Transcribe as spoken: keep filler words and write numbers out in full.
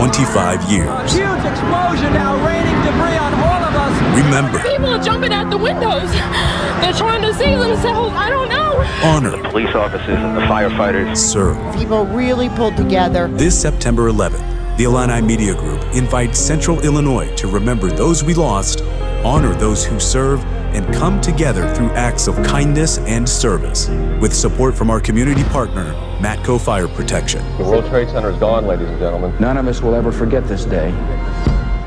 twenty-five years. A huge explosion now, raining debris on all of us. Remember. People are jumping out the windows. They're trying to save themselves. I don't know. Honor. The police officers and the firefighters. Serve. People really pulled together. This September eleventh, the Illini Media Group invites Central Illinois to remember those we lost, honor those who serve, and come together through acts of kindness and service. With support from our community partner, Matco Fire Protection. The World Trade Center is gone, ladies and gentlemen. None of us will ever forget this day.